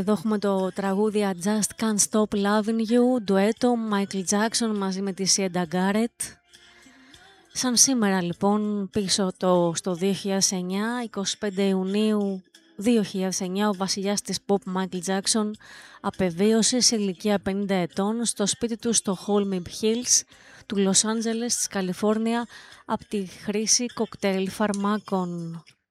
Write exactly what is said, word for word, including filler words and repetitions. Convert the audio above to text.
Εδώ έχουμε το τραγούδι I Just Can't Stop Loving You, ντουέτο Michael Jackson μαζί με τη Sienna Garrett. Σαν σήμερα λοιπόν, πίσω το, στο δύο χιλιάδες εννιά, εικοστή πέμπτη Ιουνίου δύο χιλιάδες εννιά, ο βασιλιάς της pop Michael Jackson απεβίωσε σε ηλικία πενήντα ετών στο σπίτι του στο Holmby Hills του Λος Άντζελες της Καλιφόρνια από τη χρήση κοκτέιλ φαρμάκων.